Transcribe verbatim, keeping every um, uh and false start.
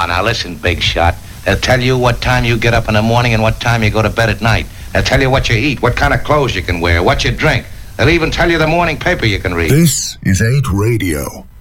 Oh, now listen, big shot. They'll tell you what time you get up in the morning and what time you go to bed at night. They'll tell you what you eat, what kind of clothes you can wear, what you drink. They'll even tell you the morning paper you can read. This is eight Radio.